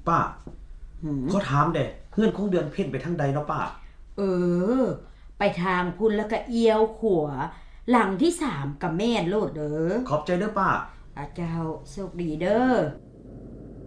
ป้าเขาถามเด้เฮือนของเดือนเพ็ญไปทางใดเนาะป้าไปทางพุ่นแล้วก็เอียวขวาหลังที่3กับแม่นโลดเด้อขอบใจเด้อป้าเจ้าโชคดีเด้อ